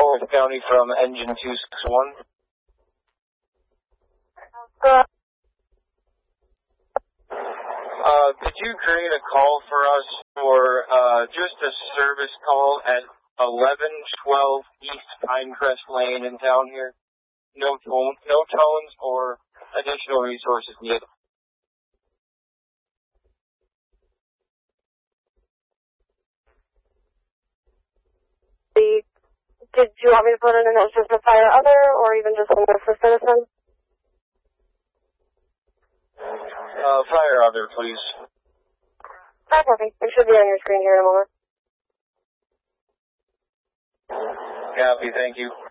North County from Engine 261. Did you create a call for us for just a service call at 1112 East Pinecrest Lane in town here? No tones or additional resources needed. Did you want me to put in a note just to fire other, or even just a list of citizen? Fire other, please. That's okay. It should be on your screen here in a moment. Copy, thank you.